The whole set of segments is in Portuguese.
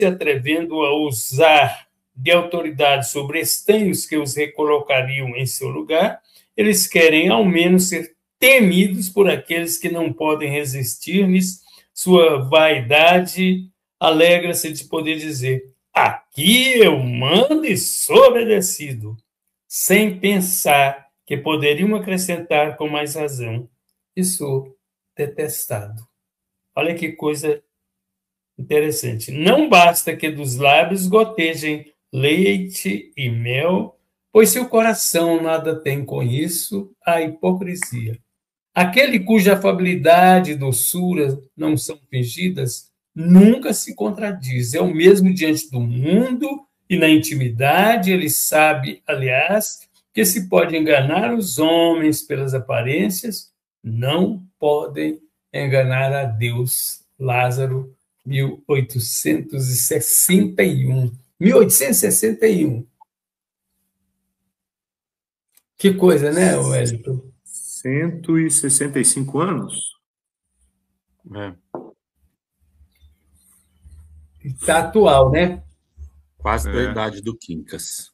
se atrevendo a usar de autoridade sobre estranhos que os recolocariam em seu lugar, eles querem ao menos ser temidos por aqueles que não podem resistir-lhes. Sua vaidade alegra-se de poder dizer: aqui eu mando e sou obedecido, sem pensar que poderiam acrescentar com mais razão: e sou detestado. Olha que coisa interessante. Não basta que dos lábios gotejem leite e mel, pois se o coração nada tem com isso, há hipocrisia. Aquele cuja afabilidade e doçura não são fingidas, nunca se contradiz. É o mesmo diante do mundo e na intimidade. Ele sabe, aliás, que se pode enganar os homens pelas aparências, não podem enganar a Deus. Lázaro, 1861. 1861. Que coisa, né, Wellington? 165 anos? É. Está atual, né? Quase da idade do Quincas.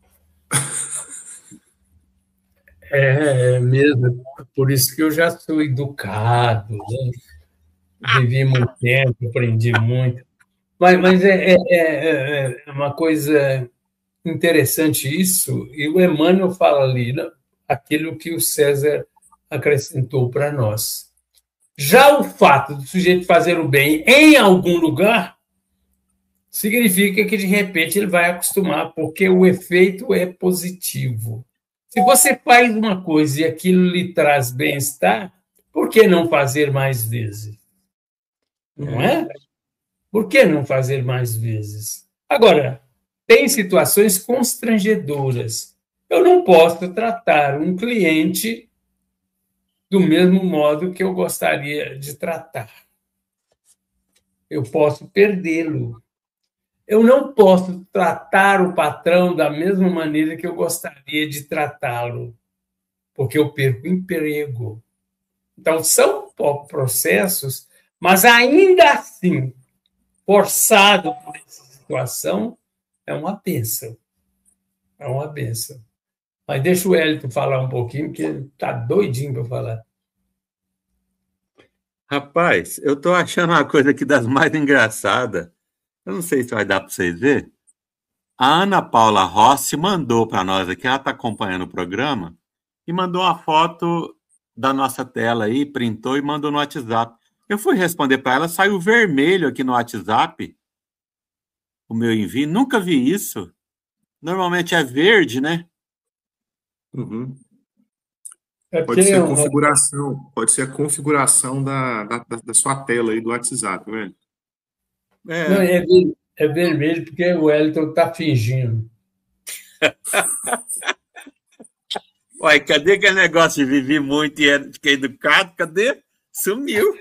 É mesmo. Por isso que eu já sou educado, né? Vivi muito tempo, aprendi muito. Mas é uma coisa interessante isso, e o Emmanuel fala ali, né, aquilo que o César acrescentou para nós. Já o fato do sujeito fazer o bem em algum lugar significa que, de repente, ele vai acostumar, porque o efeito é positivo. Se você faz uma coisa e aquilo lhe traz bem-estar, por que não fazer mais vezes? Não é? Por que não fazer mais vezes? Agora, tem situações constrangedoras. Eu não posso tratar um cliente do mesmo modo que eu gostaria de tratar. Eu posso perdê-lo. Eu não posso tratar o patrão da mesma maneira que eu gostaria de tratá-lo, porque eu perco o emprego. Então, são processos, mas ainda assim, forçado por essa situação, é uma bênção. É uma bênção. Mas deixa o Wellington falar um pouquinho, porque ele está doidinho para falar. Rapaz, eu estou achando uma coisa aqui das mais engraçadas. Eu não sei se vai dar para vocês verem. A Ana Paula Rossi mandou para nós aqui, ela está acompanhando o programa, e mandou uma foto da nossa tela aí, printou e mandou no WhatsApp. Eu fui responder para ela, saiu vermelho aqui no WhatsApp, o meu envio. Nunca vi isso. Normalmente é verde, né? Uhum. Pode ser a configuração da sua tela aí do WhatsApp, né? Não, é vermelho porque o Wellington está fingindo. Uai, cadê aquele negócio de vivi muito e fiquei educado? Cadê? Sumiu.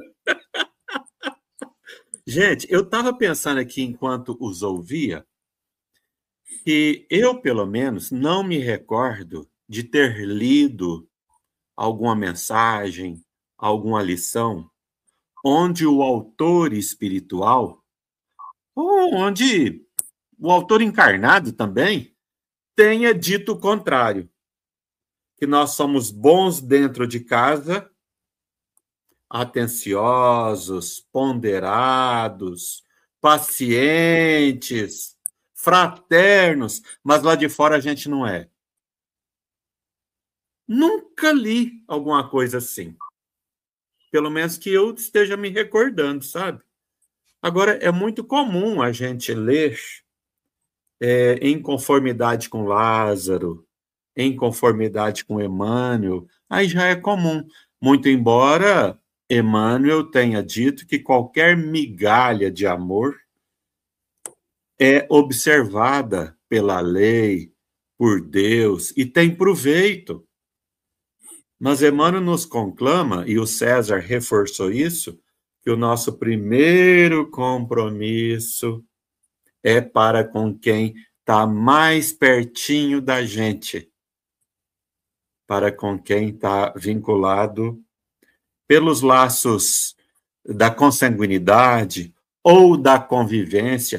Gente, eu estava pensando aqui enquanto os ouvia que eu, pelo menos, não me recordo de ter lido alguma mensagem, alguma lição, onde o autor espiritual, ou onde o autor encarnado também, tenha dito o contrário. Que nós somos bons dentro de casa, atenciosos, ponderados, pacientes, fraternos, mas lá de fora a gente não é. Nunca li alguma coisa assim. Pelo menos que eu esteja me recordando, sabe? Agora, é muito comum a gente ler em conformidade com Lázaro, em conformidade com Emmanuel, aí já é comum. Muito embora Emmanuel tenha dito que qualquer migalha de amor é observada pela lei, por Deus, e tem proveito. Mas Emmanuel nos conclama, e o César reforçou isso, que o nosso primeiro compromisso é para com quem está mais pertinho da gente, para com quem está vinculado pelos laços da consanguinidade ou da convivência